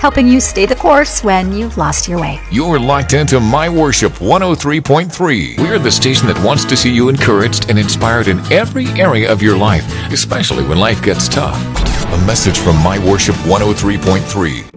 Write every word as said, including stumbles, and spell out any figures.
helping you stay the course when you've lost your way. You're locked into My Worship one oh three point three. We're the station that wants to see you encouraged and inspired in every area of your life, especially when life gets tough. A message from My Worship one oh three point three.